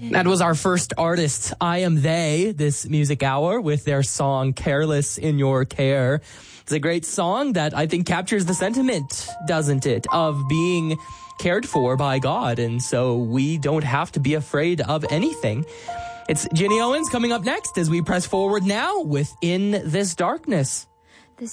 That was our first artist, I Am They, this music hour with their song Careless in Your Care. It's a great song that I think captures the sentiment, doesn't it, of being cared for by God. And so we don't have to be afraid of anything. It's Ginny Owens coming up next as we press forward now with In This Darkness.